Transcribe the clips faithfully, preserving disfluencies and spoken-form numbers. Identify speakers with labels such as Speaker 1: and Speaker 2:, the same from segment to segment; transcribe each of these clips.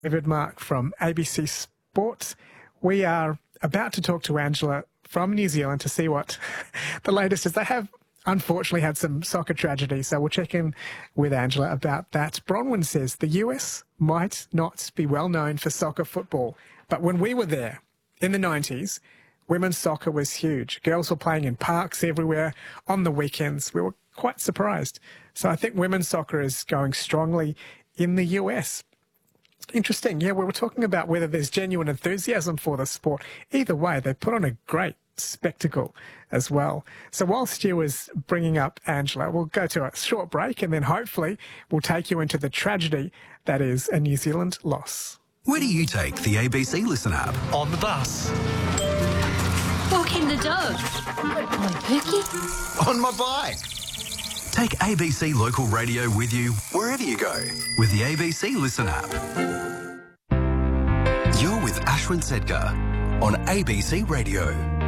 Speaker 1: David Mark from A B C Sports. We are about to talk to Angela from New Zealand to see what the latest is. They have unfortunately had some soccer tragedy, so we'll check in with Angela about that. Bronwyn says the U S might not be well known for soccer football, but when we were there in the nineties, women's soccer was huge. Girls were playing in parks everywhere on the weekends. We were quite surprised. So I think women's soccer is going strongly in the U S. Interesting. Yeah, we were talking about whether there's genuine enthusiasm for the sport. Either way, they put on a great spectacle as well. So while Stu is bringing up Angela, we'll go to a short break and then hopefully we'll take you into the tragedy that is a New Zealand loss.
Speaker 2: Where do you take the A B C Listen app?
Speaker 3: On the bus.
Speaker 4: Walking the dog. On Pookie.
Speaker 2: On my bike. Take A B C Local Radio with you wherever you go with the A B C Listen app. You're with Ashwin Sedgar on A B C Radio.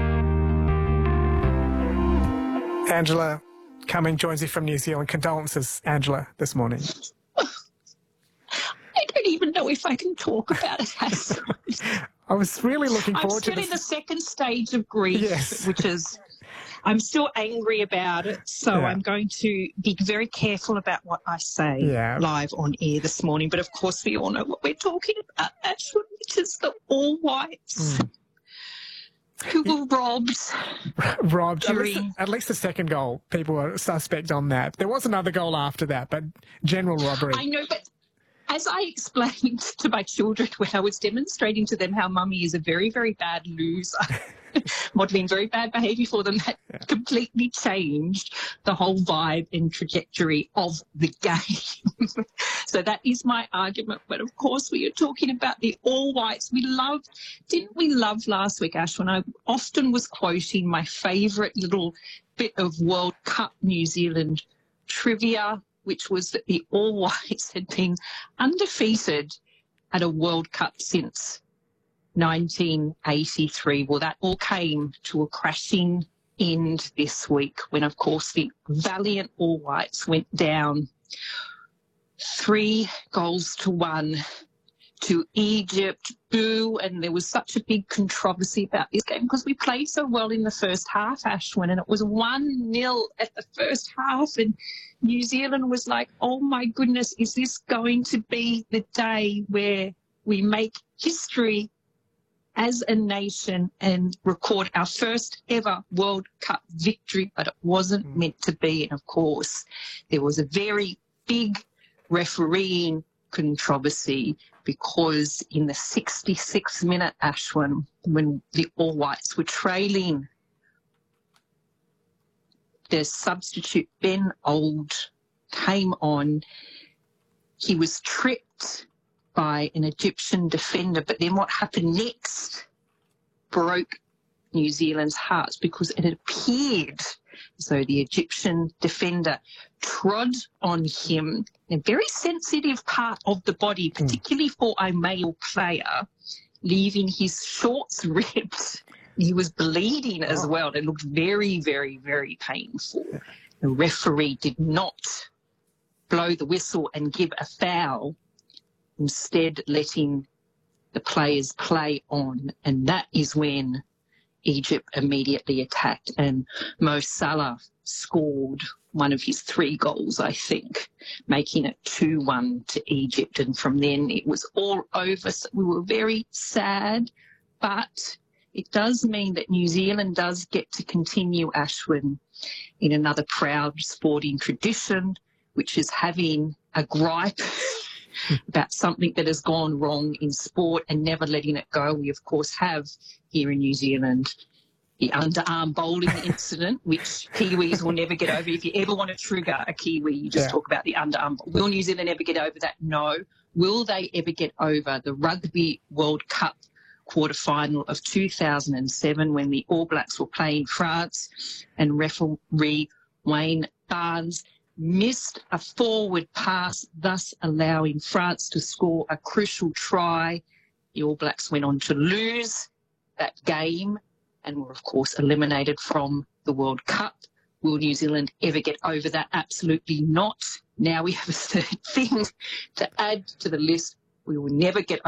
Speaker 1: Angela Cumming joins you from New Zealand. Condolences, Angela, this morning.
Speaker 5: I don't even know if I can talk about it.
Speaker 1: I was really looking forward
Speaker 5: I'm still
Speaker 1: to
Speaker 5: in
Speaker 1: this.
Speaker 5: the second stage of grief,
Speaker 1: Yes.
Speaker 5: which is I'm still angry about it, so
Speaker 1: Yeah.
Speaker 5: I'm going to be very careful about what I say
Speaker 1: Yeah.
Speaker 5: live on air this morning. But of course, we all know what we're talking about, actually, which is the All Whites
Speaker 1: Mm.
Speaker 5: who were robbed.
Speaker 1: Robbed. At least,
Speaker 5: During-
Speaker 1: at least the second goal, people were suspect on that. There was another goal after that, but general robbery.
Speaker 5: I know, but as I explained to my children when I was demonstrating to them how mummy is a very, very bad loser, modelling very bad behaviour for them, that
Speaker 1: Yeah.
Speaker 5: completely changed the whole vibe and trajectory of the game. So that is my argument. But of course, we are talking about the All Whites. We loved, didn't we love last week, Ash, when I often was quoting my favourite little bit of World Cup New Zealand trivia, which was that the All Whites had been undefeated at a World Cup since nineteen eighty-three. Well, that all came to a crashing end this week when, of course, the valiant All Whites went down three goals to one to Egypt. Boo. And there was such a big controversy about this game because we played so well in the first half, Ashwin, and it was one nil at the first half, and New Zealand was like, oh my goodness, is this going to be the day where we make history as a nation and record our first ever World Cup victory? But it wasn't
Speaker 1: Mm.
Speaker 5: meant to be. And of course, there was a very big refereeing controversy because in the sixty-sixth minute, Ashwin, when the All Whites were trailing, the substitute Ben Old came on. He was tripped by an Egyptian defender, but then what happened next broke New Zealand's hearts because it appeared as though the Egyptian defender trod on him, a very sensitive part of the body, particularly for a male player, leaving his shorts ripped. He was bleeding as
Speaker 1: Oh.
Speaker 5: well. It looked very, very, very painful. The referee did not blow the whistle and give a foul, instead letting the players play on. And that is when Egypt immediately attacked, and Mo Salah scored one of his three goals, I think, making it two one to Egypt. And from then it was all over. So we were very sad, but it does mean that New Zealand does get to continue, Ashwin, in another proud sporting tradition, which is having a gripe about something that has gone wrong in sport and never letting it go. We, of course, have here in New Zealand the underarm bowling incident, which Kiwis will never get over. If you ever want to trigger a Kiwi, you just
Speaker 1: Yeah.
Speaker 5: talk about the underarm. Will New Zealand ever get over that? No. Will they ever get over the Rugby World Cup quarterfinal of two thousand seven when the All Blacks were playing France and referee Wayne Barnes missed a forward pass, thus allowing France to score a crucial try? The All Blacks went on to lose that game and were, of course, eliminated from the World Cup. Will New Zealand ever get over that? Absolutely not. Now we have a third thing to add to the list. We will never get